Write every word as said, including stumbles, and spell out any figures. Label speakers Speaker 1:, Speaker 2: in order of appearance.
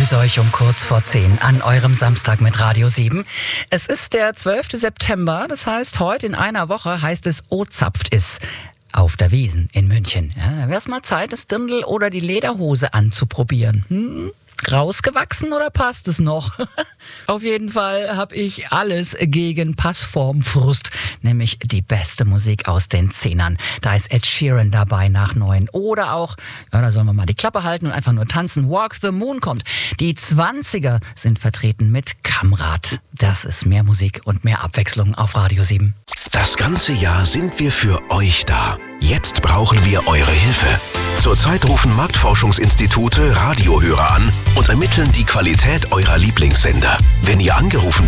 Speaker 1: begrüße euch um kurz vor zehn an eurem Samstag mit Radio sieben. Es ist der zwölfte September, das heißt, heute in einer Woche heißt es O-Zapft is auf der Wiesn in München. Ja, da wäre es mal Zeit, das Dirndl oder die Lederhose anzuprobieren. Hm? Rausgewachsen oder passt es noch? Auf jeden Fall habe ich alles gegen Passformfrust, nämlich die beste Musik aus den Zehnern. Da ist Ed Sheeran dabei nach neun. Oder auch, ja, da sollen wir mal die Klappe halten und einfach nur tanzen. Walk the Moon kommt. Die zwanziger sind vertreten mit Kamrat. Das ist mehr Musik und mehr Abwechslung auf Radio sieben.
Speaker 2: Das ganze Jahr sind wir für euch da. Jetzt brauchen wir eure Hilfe. Zurzeit rufen Marktforschungsinstitute Radiohörer an und ermitteln die Qualität eurer Lieblingssender. Wenn ihr angerufen